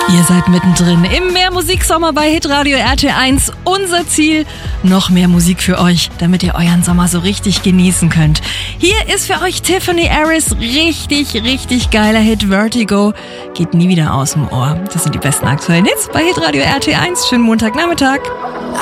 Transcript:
Ihr seid mittendrin im Mehrmusiksommer bei Hitradio RT1. Unser Ziel, noch mehr Musik für euch, damit ihr euren Sommer so richtig genießen könnt. Hier ist für euch Tiffany Harris, richtig geiler Hit, Vertigo. Geht nie wieder aus dem Ohr. Das sind die besten aktuellen Hits bei Hitradio RT1. Schönen Montagnachmittag.